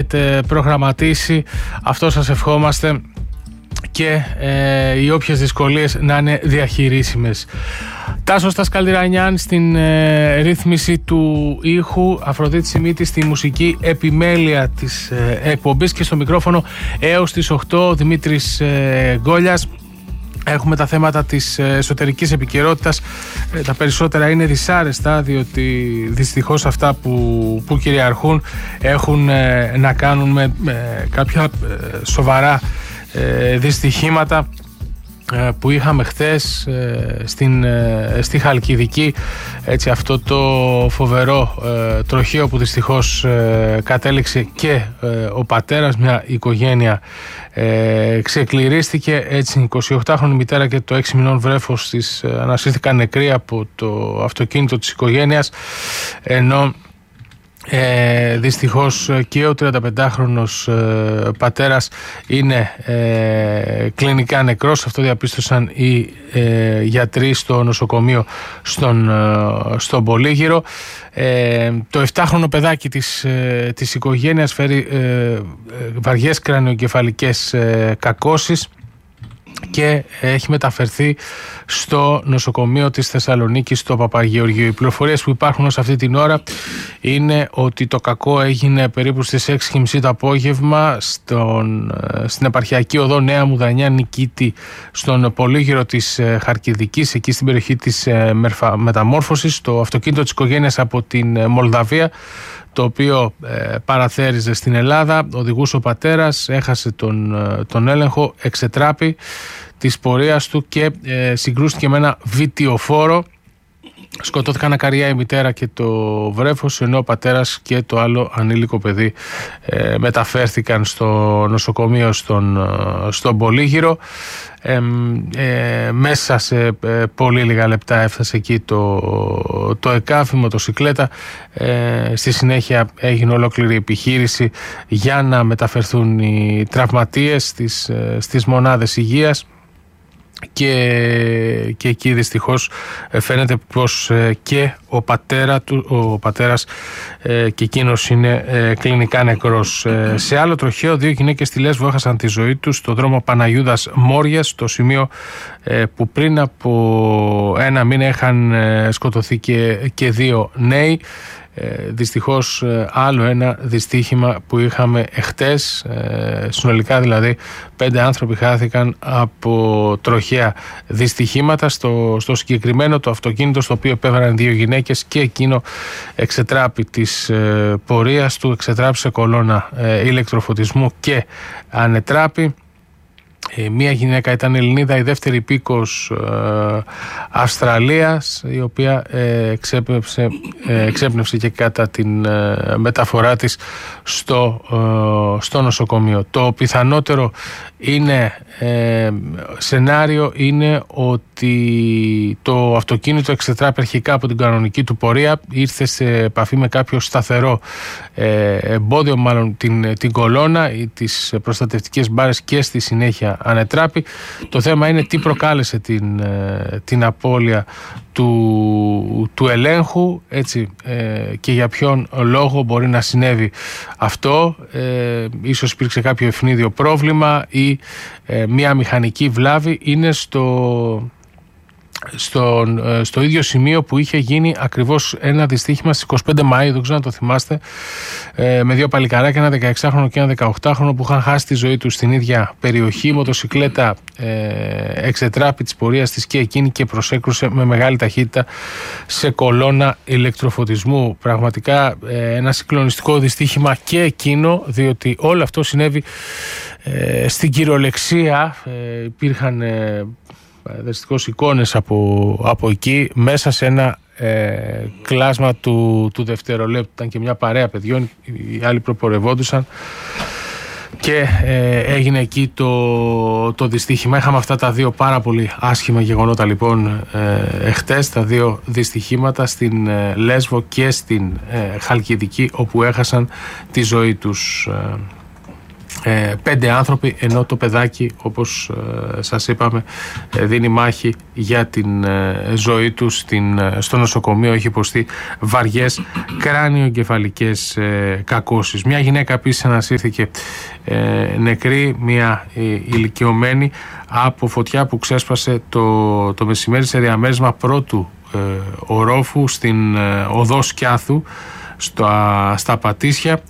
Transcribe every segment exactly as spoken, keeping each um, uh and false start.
έχετε προγραμματίσει, αυτό σας ευχόμαστε, και ε, οι όποιες δυσκολίες να είναι διαχειρίσιμες. Τάσος Τασκαλτηρανιάν στην ε, ρύθμιση του ήχου, Αφροδίτη Σιμίτη στη μουσική επιμέλεια της ε, εκπομπής, και στο μικρόφωνο έως τις οκτώ Δημήτρης ε, Γκόλιας. Έχουμε τα θέματα της εσωτερικής επικαιρότητας. Ε, τα περισσότερα είναι δυσάρεστα, διότι δυστυχώς αυτά που, που κυριαρχούν έχουν ε, να κάνουν με, με κάποια ε, σοβαρά ε, δυστυχήματα που είχαμε χθες στην, στη Χαλκιδική, έτσι, αυτό το φοβερό ε, τροχαίο που δυστυχώς ε, κατέληξε και ε, ο πατέρας, μια οικογένεια ε, ξεκληρίστηκε, έτσι, η εικοσιοκτάχρονη μητέρα και το έξι μηνών βρέφος της ε, ανασύρθηκαν νεκροί από το αυτοκίνητο της οικογένειας, ενώ Ε, δυστυχώς και ο τριανταπεντάχρονος ε, πατέρας είναι ε, κλινικά νεκρός. Αυτό διαπίστωσαν οι ε, γιατροί στο νοσοκομείο στον, ε, στον Πολύγυρο. Ε, το επτάχρονο παιδάκι της, ε, της οικογένειας φέρει ε, βαριές κρανιογκεφαλικές ε, κακώσεις και έχει μεταφερθεί στο νοσοκομείο της Θεσσαλονίκης, στο Παπαγεωργίου. Οι πληροφορίες που υπάρχουν ως αυτή την ώρα είναι ότι το κακό έγινε περίπου στις έξι και μισή το απόγευμα στον, στην επαρχιακή οδό Νέα Μουδανιά Νικήτη, στον Πολύγυρο της Χαρκιδικής, εκεί στην περιοχή της Μεταμόρφωσης. Το αυτοκίνητο της οικογένειας από την Μολδαβία, το οποίο ε, παραθέριζε στην Ελλάδα, οδηγούσε ο πατέρας, έχασε τον, τον έλεγχο, εξετράπη της πορείας του και ε, συγκρούστηκε με ένα βιτιοφόρο. Σκοτώθηκαν ακαριά η μητέρα και το βρέφος, ενώ ο πατέρας και το άλλο ανήλικο παιδί ε, μεταφέρθηκαν στο νοσοκομείο στον, στον Πολύγυρο. Ε, ε, μέσα σε ε, πολύ λίγα λεπτά έφτασε εκεί το, το ΕΚΑΒ, η μοτοσικλέτα. Ε, στη συνέχεια έγινε ολόκληρη επιχείρηση για να μεταφερθούν οι τραυματίες στις, ε, στις μονάδες υγείας. Και, και εκεί δυστυχώς φαίνεται πως και ο, πατέρα του, ο πατέρας και εκείνος είναι κλινικά νεκρός. Σε άλλο τροχαίο, δύο γυναίκες στη Λέσβο έχασαν τη ζωή τους στο δρόμο Παναγιούδας Μόριας, στο σημείο που πριν από ένα μήνα είχαν σκοτωθεί και, και δύο νέοι. Ε, δυστυχώς ε, άλλο ένα δυστύχημα που είχαμε εχθές. Ε, συνολικά δηλαδή πέντε άνθρωποι χάθηκαν από τροχαία δυστυχήματα. Στο, στο συγκεκριμένο το αυτοκίνητο στο οποίο επέβαιναν δύο γυναίκες, και εκείνο εξετράπη της ε, πορείας του, εξετράπη σε κολόνα ε, ηλεκτροφωτισμού και ανετράπη. Ε, μία γυναίκα ήταν Ελληνίδα, η δεύτερη υπήκος ε, Αυστραλίας, η οποία ε, εξέπνευσε, ε, εξέπνευσε και κατά την ε, μεταφορά της στο, ε, στο νοσοκομείο. Το πιθανότερο είναι, ε, σενάριο είναι ότι το αυτοκίνητο εξετράπη αρχικά από την κανονική του πορεία, ήρθε σε επαφή με κάποιο σταθερό ε, εμπόδιο, μάλλον την, την κολόνα ή τις προστατευτικές μπάρες, και στη συνέχεια ανετράπη. Το θέμα είναι τι προκάλεσε την, την απώλεια του, του ελέγχου, έτσι, ε, και για ποιον λόγο μπορεί να συνέβη αυτό. Ε, ίσως υπήρξε κάποιο ευνίδιο πρόβλημα ή ε, μια μηχανική βλάβη. Είναι στο... Στο, στο ίδιο σημείο που είχε γίνει ακριβώς ένα δυστύχημα στις είκοσι πέντε Μαΐου, δεν ξέρω αν το θυμάστε, ε, με δύο παλικαράκια, ένα δεκαεξάχρονο και ένα δεκαοκτάχρονο, που είχαν χάσει τη ζωή τους στην ίδια περιοχή. Η μοτοσικλέτα ε, εξετράπη της πορείας της και εκείνη και προσέκρουσε με μεγάλη ταχύτητα σε κολόνα ηλεκτροφωτισμού. Πραγματικά ε, ένα συγκλονιστικό δυστύχημα και εκείνο, διότι όλο αυτό συνέβη ε, στην κυριολεξία. Ε, υπήρχαν ε, δυστυχώς εικόνες από, από εκεί, μέσα σε ένα ε, κλάσμα του, του δευτερολέπτου. Ήταν και μια παρέα παιδιών, οι άλλοι προπορευόντουσαν και ε, έγινε εκεί το, το δυστύχημα. Είχαμε αυτά τα δύο πάρα πολύ άσχημα γεγονότα λοιπόν ε, εχθές, τα δύο δυστυχήματα στην ε, Λέσβο και στην ε, Χαλκιδική, όπου έχασαν τη ζωή τους. Ε, Ε, πέντε άνθρωποι, ενώ το παιδάκι, όπως ε, σας είπαμε, ε, δίνει μάχη για την ε, ζωή του στην, ε, στο νοσοκομείο. Έχει υποστεί βαριές κράνιο-εγκεφαλικές ε, κακώσεις. Μια γυναίκα επίσης ανασύρθηκε ε, νεκρή, μια ε, ηλικιωμένη, από φωτιά που ξέσπασε το, το μεσημέρι σε διαμέρισμα πρώτου ε, ορόφου στην ε, οδό Σκιάθου στα, στα Πατήσια.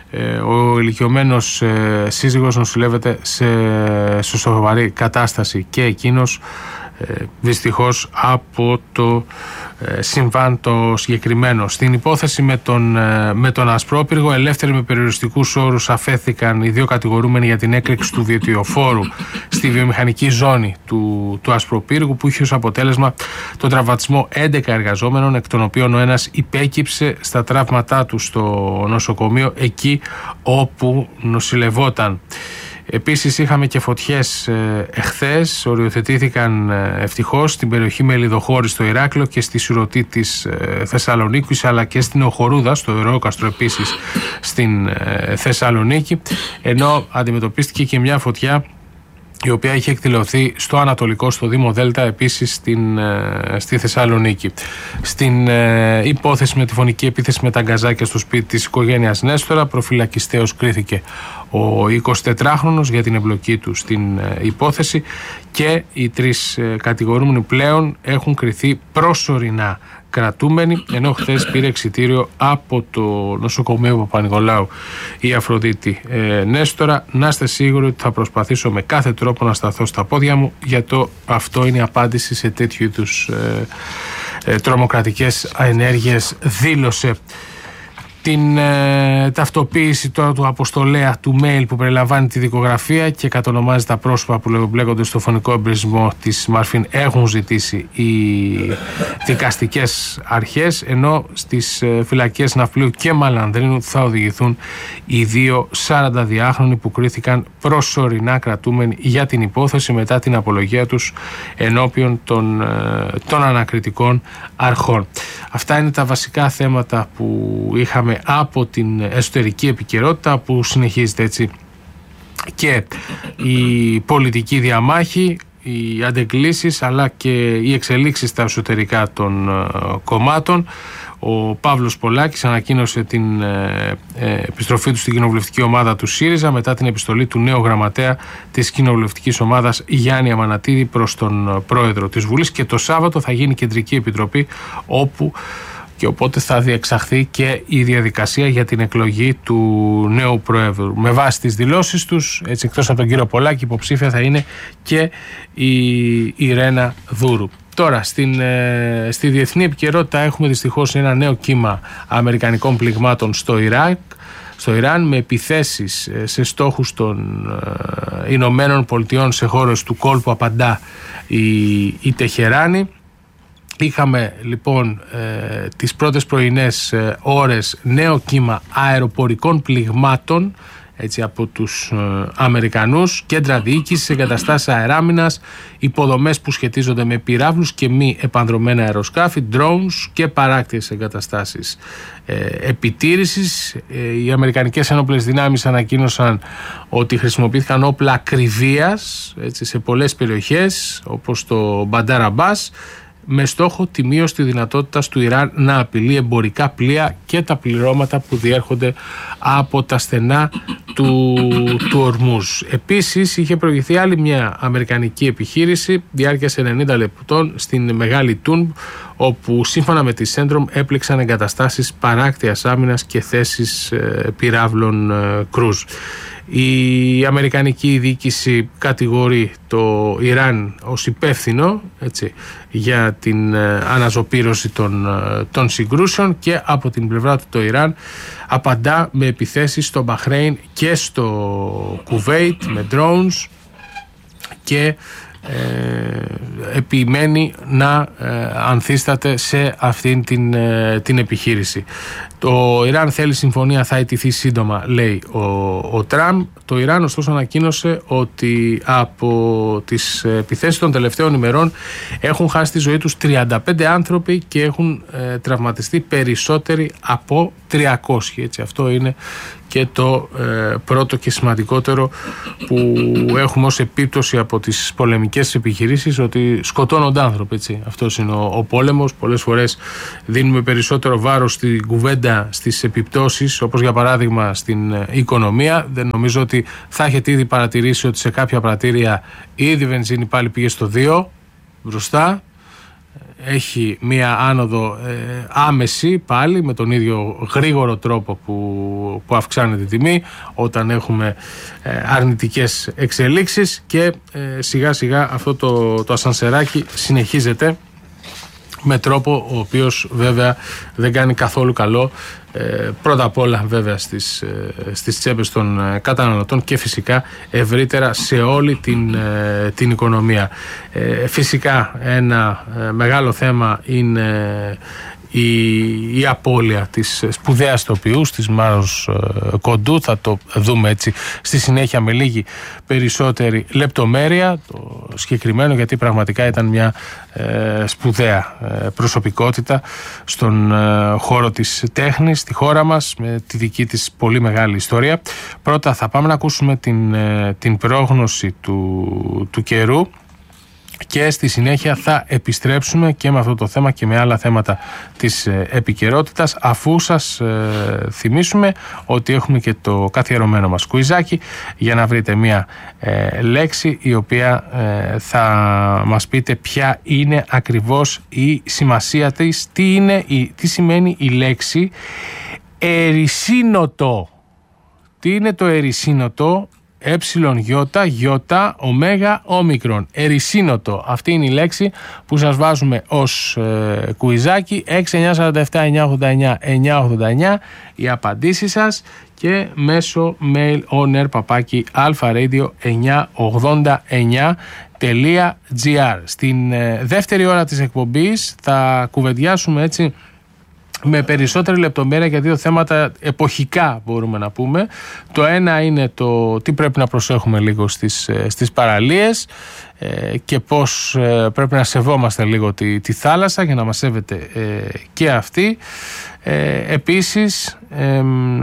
Ο ηλικιωμένος ε, σύζυγος νοσηλεύεται σε, σε σοβαρή κατάσταση και εκείνος ε, δυστυχώς από το ε, συμβάν το συγκεκριμένο. Στην υπόθεση με τον, ε, με τον Ασπρόπυργο, ελεύθεροι με περιοριστικούς όρους αφέθηκαν οι δύο κατηγορούμενοι για την έκρηξη του διετυοφόρου στη βιομηχανική ζώνη του, του Ασπροπύργου, που είχε ως αποτέλεσμα τον τραυματισμό έντεκα εργαζόμενων, εκ των οποίων ο ένας υπέκυψε στα τραύματά του στο νοσοκομείο εκεί όπου νοσηλευόταν. Επίσης είχαμε και φωτιές ε, εχθές, οριοθετήθηκαν ε, ευτυχώς στην περιοχή Μελιδοχώρη στο Ηράκλειο και στη Σουρωτή της ε, Θεσσαλονίκης, αλλά και στην Οχορούδα, στο Ηρώκαστρο επίσης στην ε, Θεσσαλονίκη, ενώ αντιμετωπίστηκε και μια φωτιά η οποία είχε εκδηλωθεί στο Ανατολικό, στο Δήμο Δέλτα, επίσης στην, ε, στη Θεσσαλονίκη. Στην ε, υπόθεση με τη φωνική επίθεση με τα γκαζάκια στο σπίτι της οικογένειας Νέστορα, προφυλακιστέως κρίθηκε ο εικοσιτετράχρονος για την εμπλοκή του στην ε, υπόθεση, και οι τρεις ε, κατηγορούμενοι πλέον έχουν κριθεί προσωρινά κρατούμενοι, ενώ χθες πήρε εξιτήριο από το νοσοκομείο Παπα-Νικολάου η Αφροδίτη ε, Νέστορα. Να είστε σίγουροι ότι θα προσπαθήσω με κάθε τρόπο να σταθώ στα πόδια μου, για το αυτό είναι η απάντηση σε τέτοιου είδους ε, ε, τρομοκρατικές ενέργειες, δήλωσε. Την ε, ταυτοποίηση τώρα του αποστολέα του mail που περιλαμβάνει τη δικογραφία και κατονομάζει τα πρόσωπα που μπλέκονται στο φωνικό εμπρισμό της Μαρφίν έχουν ζητήσει οι δικαστικές αρχές, ενώ στις ε, φυλακές Ναυπλίου και Μαλανδρίνου θα οδηγηθούν οι δύο σαρανταδιάχρονοι που κρίθηκαν προσωρινά κρατούμενοι για την υπόθεση μετά την απολογία τους ενώπιον των, ε, των ανακριτικών αρχών. Αυτά είναι τα βασικά θέματα που είχαμε από την εσωτερική επικαιρότητα, που συνεχίζεται έτσι και η πολιτική διαμάχη, οι αντεγκλήσεις αλλά και οι εξελίξεις στα εσωτερικά των uh, κομμάτων. Ο Παύλος Πολάκης ανακοίνωσε την ε, ε, επιστροφή του στην κοινοβουλευτική ομάδα του ΣΥΡΙΖΑ μετά την επιστολή του νέου γραμματέα της κοινοβουλευτικής ομάδας Γιάννη Αμανατίδη προς τον πρόεδρο της Βουλής, και το Σάββατο θα γίνει κεντρική επιτροπή όπου και οπότε θα διεξαχθεί και η διαδικασία για την εκλογή του νέου Προέδρου. Με βάση τις δηλώσεις τους, έτσι, εκτός από τον κύριο Πολάκη, υποψήφια θα είναι και η Ρένα Δούρου. Τώρα, στην, ε, στη διεθνή επικαιρότητα έχουμε δυστυχώς ένα νέο κύμα αμερικανικών πληγμάτων στο Ιράκ, στο Ιράν, με επιθέσεις σε στόχους των ε, Ηνωμένων Πολιτειών σε χώρες του κόλπου. Απαντά η, η Τεχεράνη. Είχαμε λοιπόν ε, τις πρώτες πρωινές ε, ώρες νέο κύμα αεροπορικών πληγμάτων, έτσι, από τους ε, Αμερικανούς, κέντρα διοίκησης, εγκαταστάσεις αεράμινας, υποδομές που σχετίζονται με πυράβλους και μη επανδρομένα αεροσκάφη, drones και παράκτιες εγκαταστάσεις ε, επιτήρησης. Ε, οι Αμερικανικές Ένοπλες Δυνάμεις ανακοίνωσαν ότι χρησιμοποιήθηκαν όπλα ακριβίας, έτσι, σε πολλές περιοχές όπως το Μπαντάρ Αμπάς, με στόχο τη μείωση της δυνατότητας του Ιράν να απειλεί εμπορικά πλοία και τα πληρώματα που διέρχονται από τα στενά του, του Ορμούζ. Επίσης είχε προηγηθεί άλλη μια αμερικανική επιχείρηση διάρκειας ενενήντα λεπτών στην Μεγάλη Τούνμπ, όπου σύμφωνα με τη Σέντρομ έπληξαν εγκαταστάσεις παράκτειας άμυνας και θέσεις ε, πυράβλων ε, κρούζ. Η αμερικανική διοίκηση κατηγορεί το Ιράν ως υπεύθυνο, έτσι, για την ε, αναζωπήρωση των, ε, των συγκρούσεων, και από την πλευρά του το Ιράν απαντά με επιθέσεις στο Μπαχρέιν και στο Κουβέιτ με drones, και Ε, επιμένει να ε, ανθίσταται σε αυτήν την, ε, την επιχείρηση. Το Ιράν θέλει συμφωνία, θα αιτηθεί σύντομα, λέει ο, ο Τραμπ. Το Ιράν ωστόσο ανακοίνωσε ότι από τις επιθέσεις των τελευταίων ημερών έχουν χάσει τη ζωή τους τριάντα πέντε άνθρωποι και έχουν ε, τραυματιστεί περισσότεροι από τριακόσιοι. Έτσι, αυτό είναι και το ε, πρώτο και σημαντικότερο που έχουμε ως επίπτωση από τις πολεμικές επιχειρήσεις, ότι σκοτώνονται άνθρωποι, έτσι. Αυτός είναι ο, ο πόλεμος. Πολλές φορές δίνουμε περισσότερο βάρος στην κουβέντα, στις επιπτώσεις, όπως για παράδειγμα στην ε, οικονομία. Δεν νομίζω ότι θα έχετε ήδη παρατηρήσει ότι σε κάποια πρατήρια ήδη η βενζίνη πάλι πήγε στο δύο μπροστά. Έχει μία άνοδο ε, άμεση πάλι με τον ίδιο γρήγορο τρόπο που, που αυξάνεται η τιμή όταν έχουμε ε, αρνητικές εξελίξεις και ε, σιγά σιγά αυτό το, το ασανσεράκι συνεχίζεται με τρόπο ο οποίος βέβαια δεν κάνει καθόλου καλό ε, πρώτα απ' όλα βέβαια στις, ε, στις τσέπες των ε, καταναλωτών και φυσικά ευρύτερα σε όλη την, ε, την οικονομία. Ε, φυσικά ένα ε, μεγάλο θέμα είναι η, η απώλεια της σπουδαίας τοπιούς της Μάρος ε, Κοντού. Θα το δούμε έτσι στη συνέχεια με λίγη περισσότερη λεπτομέρεια το συγκεκριμένο, γιατί πραγματικά ήταν μια ε, σπουδαία ε, προσωπικότητα στον ε, χώρο της τέχνης στη χώρα μας, με τη δική της πολύ μεγάλη ιστορία. Πρώτα θα πάμε να ακούσουμε την, ε, την πρόγνωση του, του καιρού και στη συνέχεια θα επιστρέψουμε και με αυτό το θέμα και με άλλα θέματα της ε, επικαιρότητας, αφού σας ε, θυμίσουμε ότι έχουμε και το καθιερωμένο μας κουιζάκι για να βρείτε μία ε, λέξη η οποία ε, θα μας πείτε ποια είναι ακριβώς η σημασία της, τι, είναι, η, τι σημαίνει η λέξη ερυσίνοτο. Τι είναι το ερυσίνοτο? Ε, γιώτα, γιώτα, ωμέγα, όμικρον. Ερυσίνοτο. Αυτή είναι η λέξη που σας βάζουμε ως ε, κουιζάκι. έξι εννιά τέσσερα επτά εννιά ογδόντα εννιά εννιά ογδόντα εννιά οι απαντήσεις σας και μέσω mail onair παπάκι alpharadio εννιά ογδόντα εννιά τελεία gr. Στην ε, δεύτερη ώρα της εκπομπής θα κουβεντιάσουμε έτσι με περισσότερη λεπτομέρεια για δύο θέματα εποχικά, μπορούμε να πούμε. Το ένα είναι το τι πρέπει να προσέχουμε λίγο στις, στις παραλίες ε, και πώς ε, πρέπει να σεβόμαστε λίγο τη, τη θάλασσα για να μας σέβεται ε, και αυτή. Ε, επίσης ε,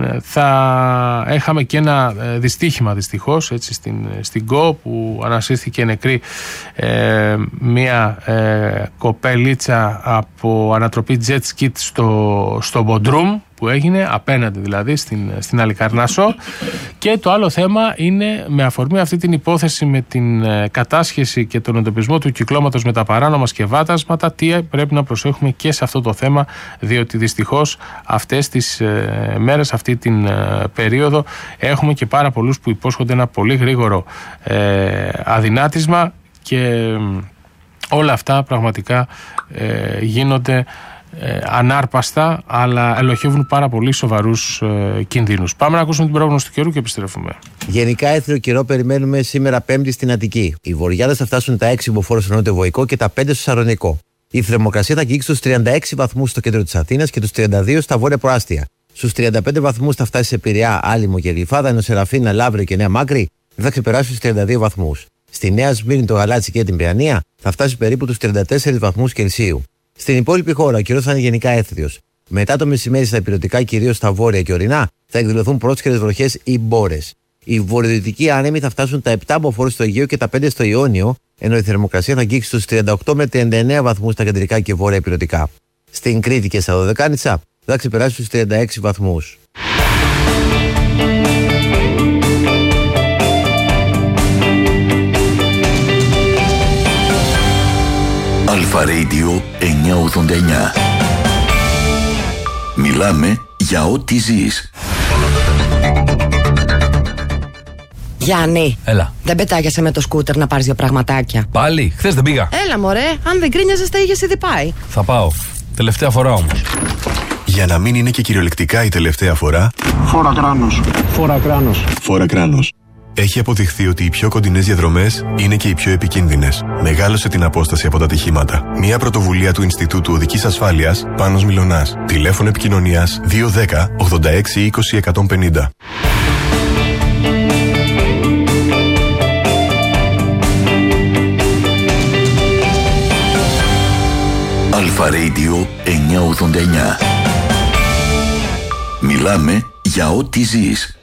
θα έχαμε και ένα δυστύχημα δυστυχώς έτσι, στην, στην ΚΟ που ανασύρθηκε νεκρή ε, μια ε, κοπελίτσα από ανατροπή jet ski στο, στο Μποντρούμ που έγινε, απέναντι δηλαδή στην, στην Αλικαρνάσο. Και το άλλο θέμα είναι με αφορμή αυτή την υπόθεση με την ε, κατάσχεση και τον εντοπισμό του κυκλώματος με τα παράνομα σκευάσματα, τι πρέπει να προσέχουμε και σε αυτό το θέμα, διότι δυστυχώς αυτές τις ε, μέρες, αυτή την ε, περίοδο έχουμε και πάρα πολλούς που υπόσχονται ένα πολύ γρήγορο ε, αδυνάτισμα και ε, όλα αυτά πραγματικά ε, γίνονται Ε, ανάρπαστα, αλλά ελοχεύουν πάρα πολύ σοβαρούς ε, κινδύνους. Πάμε να ακούσουμε την πρόγνωση του καιρού και επιστρέφουμε. Γενικά, έθριο καιρό περιμένουμε σήμερα Πέμπτη στην Αττική. Οι βορειάδες θα φτάσουν τα έξι μποφόρ στο νότιο Βοϊκό και τα πέντε στο Σαρονικό. Η θερμοκρασία θα αγγίξει στους τριάντα έξι βαθμούς στο κέντρο της Αθήνας και τους τριάντα δύο στα βόρεια προάστια. Στους τριάντα πέντε βαθμούς θα φτάσει σε Πειραιά, Άλυμο και Γλυφάδα, ενώ σε Ραφίνα, Λαύριο και Νέα Μάκρη δεν θα ξεπεράσει τους τριάντα δύο βαθμούς. Στη Νέα Σμύρνη, το Γαλάτσι και την Παιανία θα φτάσει περίπου τους τριάντα τέσσερις βαθμούς Κελσίου. Στην υπόλοιπη χώρα ο καιρός θα είναι γενικά έθριος. Μετά το μεσημέρι στα ηπειρωτικά, κυρίως στα βόρεια και ορεινά, θα εκδηλωθούν πρόσχερες βροχές ή μπόρες. Οι βορειοδυτικοί άνεμοι θα φτάσουν τα επτά μποφόρ στο Αιγαίο και τα πέντε στο Ιόνιο, ενώ η θερμοκρασία θα αγγίξει στους τριάντα οκτώ με τριάντα εννέα βαθμούς στα κεντρικά και βόρεια ηπειρωτικά. Στην Κρήτη και στα Δωδεκάνησα θα ξεπεράσει τους τριάντα έξι βαθμούς. Αλφα-Radio εννιά ογδόντα εννιά. Μιλάμε για ό,τι ζεις. Γιάννη, έλα. Δεν πετάγεσαι με το σκούτερ να πάρεις δύο πραγματάκια? Πάλι, χθες δεν πήγα. Έλα μωρέ, αν δεν κρίνιαζες θα είχες ήδη πάει. Θα πάω, τελευταία φορά όμως. Για να μην είναι και κυριολεκτικά η τελευταία φορά, Φόρα κράνος. Φόρα κράνος. Φόρα κράνος. Έχει αποδειχθεί ότι οι πιο κοντινές διαδρομές είναι και οι πιο επικίνδυνες. Μεγάλωσε την απόσταση από τα ατυχήματα. Μια πρωτοβουλία του Ινστιτούτου Οδικής Ασφάλειας, Πάνος Μιλωνάς. Τηλέφωνο επικοινωνίας δύο δέκα ογδόντα έξι είκοσι εκατόν πενήντα. Αλφα-Radio εννιά ογδόντα εννιά. Μιλάμε για ό,τι ζεις.